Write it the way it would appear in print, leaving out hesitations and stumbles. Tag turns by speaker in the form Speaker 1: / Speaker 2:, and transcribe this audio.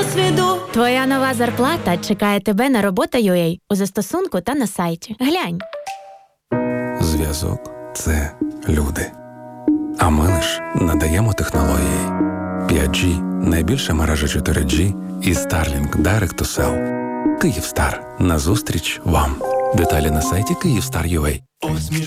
Speaker 1: досвіду.
Speaker 2: Твоя нова зарплата чекає тебе на робота.ua у застосунку та на сайті. Глянь.
Speaker 3: Зв'язок – це люди. А ми лиш надаємо технології. 5G – найбільша мережа 4G і Starlink Direct to Cell. Київстар. Назустріч вам. Деталі на сайті Kyivstar.ua.